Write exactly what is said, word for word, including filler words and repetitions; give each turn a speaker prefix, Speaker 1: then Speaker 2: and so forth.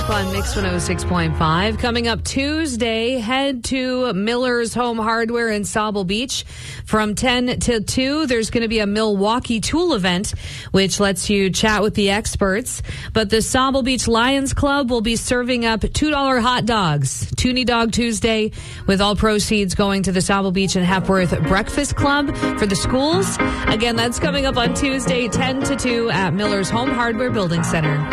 Speaker 1: Hope on Mix one oh six point five. Coming up Tuesday, head to Miller's Home Hardware in Sauble Beach from ten till two. There's going to be a Milwaukee tool event, which lets you chat with the experts. But the Sauble Beach Lions Club will be serving up two dollar hot dogs. Toonie Dog Tuesday, with all proceeds going to the Sauble Beach and Hepworth Breakfast Club for the schools. Again, that's coming up on Tuesday, ten to two at Miller's Home Hardware Building Center.